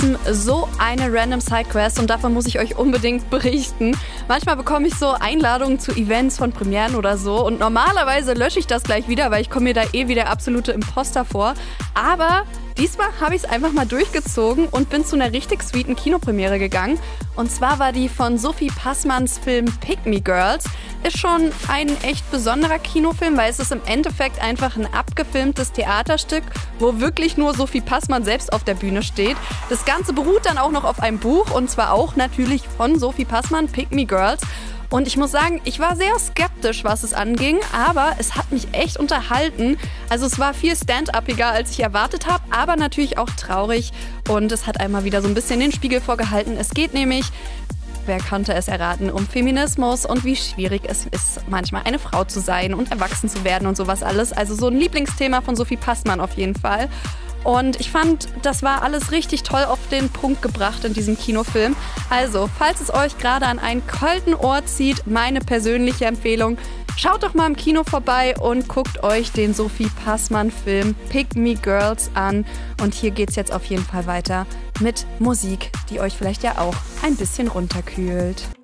kurzem so eine random Sidequest und davon muss ich euch unbedingt berichten. Manchmal bekomme ich so Einladungen zu Events von Premieren oder so und normalerweise lösche ich das gleich wieder, weil ich komme mir da wie der absolute Imposter vor. Aber diesmal habe ich es einfach mal durchgezogen und bin zu einer richtig sweeten Kinopremiere gegangen. Und zwar war die von Sophie Passmanns Film Pick Me Girls. Ist schon ein echt besonderer Kinofilm, weil es ist im Endeffekt einfach ein abgefilmtes Theaterstück, wo wirklich nur Sophie Passmann selbst auf der Bühne steht. Das Ganze beruht dann auch noch auf einem Buch und zwar auch natürlich von Sophie Passmann, Pick Me Girls. Und ich muss sagen, ich war sehr skeptisch, was es anging, aber es hat mich echt unterhalten. Also es war viel stand-upiger, als ich erwartet habe, aber natürlich auch traurig. Und es hat einmal wieder so ein bisschen den Spiegel vorgehalten. Es geht nämlich, wer konnte es erraten, um Feminismus und wie schwierig es ist, manchmal eine Frau zu sein und erwachsen zu werden und sowas alles. Also so ein Lieblingsthema von Sophie Passmann auf jeden Fall. Und ich fand, das war alles richtig toll auf den Punkt gebracht in diesem Kinofilm. Also, falls es euch gerade an einen kalten Ort zieht, meine persönliche Empfehlung, schaut doch mal im Kino vorbei und guckt euch den Sophie Passmann-Film Pick Me Girls an. Und hier geht's jetzt auf jeden Fall weiter mit Musik, die euch vielleicht ja auch ein bisschen runterkühlt.